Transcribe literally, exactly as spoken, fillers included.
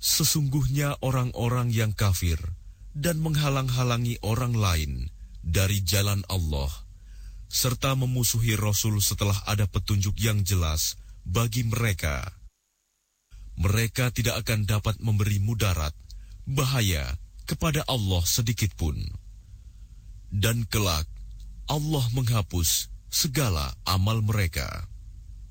Sesungguhnya orang-orang yang kafir dan menghalang-halangi orang lain dari jalan Allah, serta memusuhi Rasul setelah ada petunjuk yang jelas bagi mereka, mereka tidak akan dapat memberi mudarat, bahaya kepada Allah sedikitpun. Dan kelak Allah menghapus segala amal mereka.